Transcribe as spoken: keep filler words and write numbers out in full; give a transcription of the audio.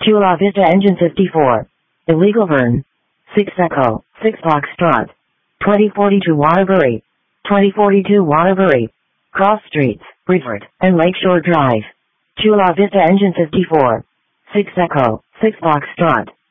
Chula Vista Engine fifty-four. Illegal Vern. six Echo, six Foxtrot. twenty forty-two Waterbury. twenty forty-two Waterbury. Cross Streets, Bridgeford, and Lakeshore Drive. Chula Vista Engine fifty-four. six Echo, six Foxtrot.